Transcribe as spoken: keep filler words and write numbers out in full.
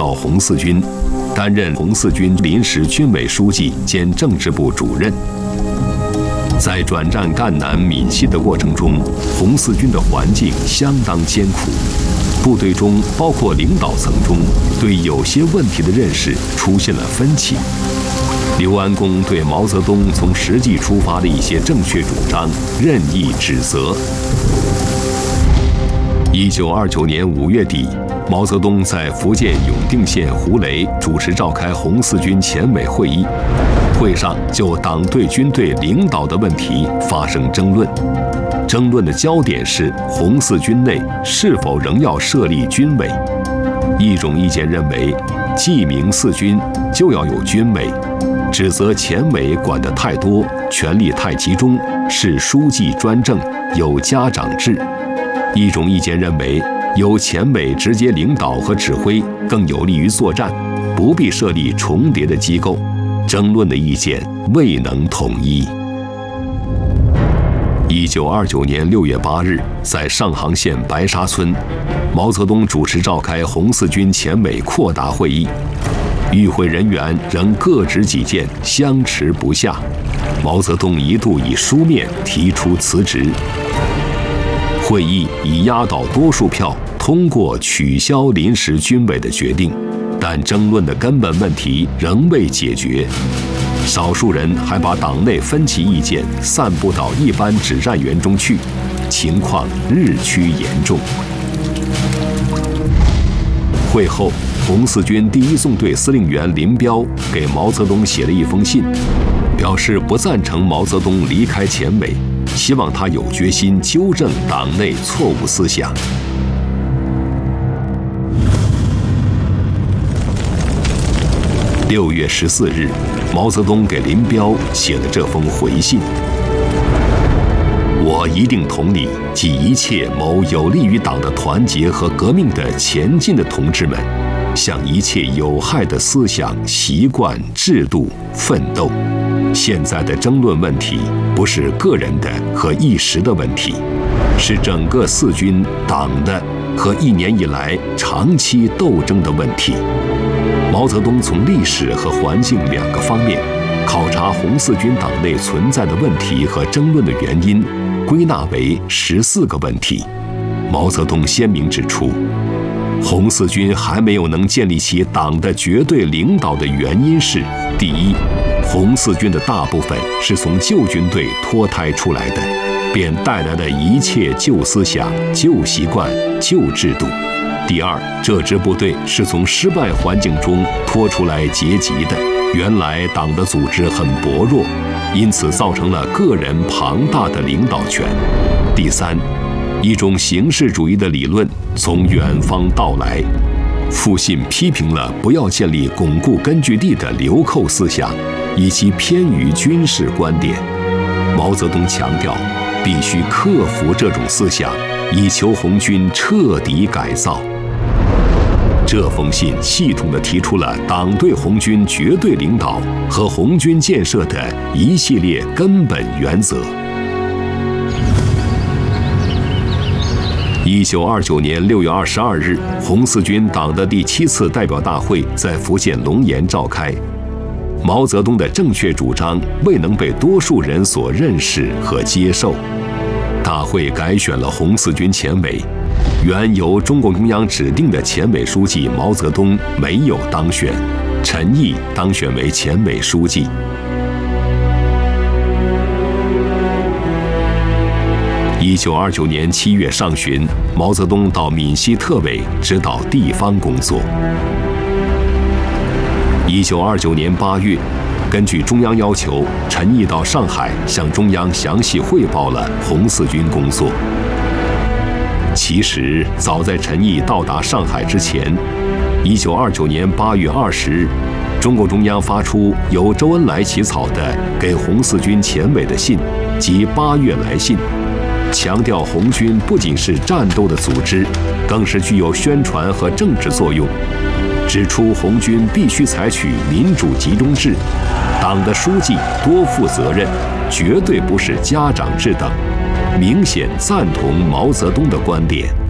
到红四军，担任红四军临时军委书记兼政治部主任。在转战赣南、闽西的过程中，红四军的环境相当艰苦，部队中包括领导层中对有些问题的认识出现了分歧。刘安恭对毛泽东从实际出发的一些正确主张任意指责。一九二九年五月底，毛泽东在福建永定县胡雷主持召开红四军前委会议，会上就党对军队领导的问题发生争论。争论的焦点是红四军内是否仍要设立军委。一种意见认为，既名四军就要有军委，指责前委管得太多，权力太集中，是书记专政，有家长制。一种意见认为，由前委直接领导和指挥更有利于作战，不必设立重叠的机构。争论的意见未能统一。一九二九年六月八日，在上杭县白沙村，毛泽东主持召开红四军前委扩大会议。与会人员仍各执己见，相持不下。毛泽东一度以书面提出辞职。会议以压倒多数票通过取消临时军委的决定，但争论的根本问题仍未解决。少数人还把党内分歧意见散布到一般指战员中去，情况日趋严重。会后，红四军第一纵队司令员林彪给毛泽东写了一封信，表示不赞成毛泽东离开前委，希望他有决心纠正党内错误思想。六月十四日，毛泽东给林彪写了这封回信：我一定同你及一切谋有利于党的团结和革命的前进的同志们，向一切有害的思想、习惯、制度奋斗。现在的争论问题不是个人的和一时的问题，是整个四军党的和一年以来长期斗争的问题。毛泽东从历史和环境两个方面考察红四军党内存在的问题和争论的原因，归纳为十四个问题。毛泽东鲜明指出，红四军还没有能建立起党的绝对领导的原因是：第一，红四军的大部分是从旧军队脱胎出来的，便带来了一切旧思想、旧习惯、旧制度。第二，这支部队是从失败环境中脱出来结集的，原来党的组织很薄弱，因此造成了个人庞大的领导权。第三，一种形式主义的理论从远方到来。复信批评了不要建立巩固根据地的流寇思想，以及偏于军事观点。毛泽东强调，必须克服这种思想，以求红军彻底改造。这封信系统地提出了党对红军绝对领导和红军建设的一系列根本原则。一九二九年六月二十二日，红四军党的第七次代表大会在福建龙岩召开。毛泽东的正确主张未能被多数人所认识和接受。大会改选了红四军前委，原由中共中央指定的前委书记毛泽东没有当选，陈毅当选为前委书记。一九二九年七月上旬，毛泽东到闽西特委指导地方工作。一九二九年八月，根据中央要求，陈毅到上海向中央详细汇报了红四军工作。其实，早在陈毅到达上海之前，一九二九年八月二十日，中共中央发出由周恩来起草的给红四军前委的信及八月来信，强调红军不仅是战斗的组织，更是具有宣传和政治作用，指出红军必须采取民主集中制，党的书记多负责任，绝对不是家长制等，明显赞同毛泽东的观点。